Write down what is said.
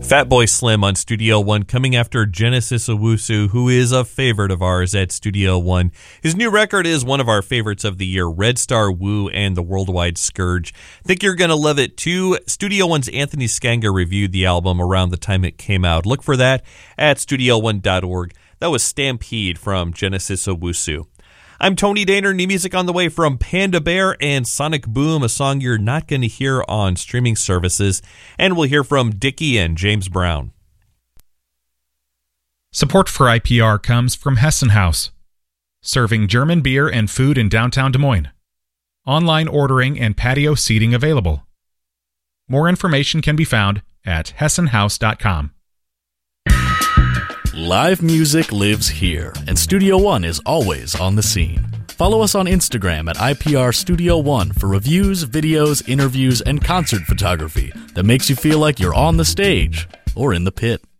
Fatboy Slim on Studio One, coming after Genesis Owusu, who is a favorite of ours at Studio One. His new record is one of our favorites of the year, Red Star Woo and the Worldwide Scourge. Think you're going to love it too. Studio One's Anthony Skanga reviewed the album around the time it came out. Look for that at studio1.org. That was Stampede from Genesis Owusu. I'm Tony Daner, new music on the way from Panda Bear and Sonic Boom, a song you're not going to hear on streaming services. And we'll hear from Dickie and James Brown. Support for IPR comes from Hessen House, serving German beer and food in downtown Des Moines. Online ordering and patio seating available. More information can be found at hessenhouse.com. Live music lives here, and Studio One is always on the scene. Follow us on Instagram at IPR Studio One for reviews, videos, interviews, and concert photography that makes you feel like you're on the stage or in the pit.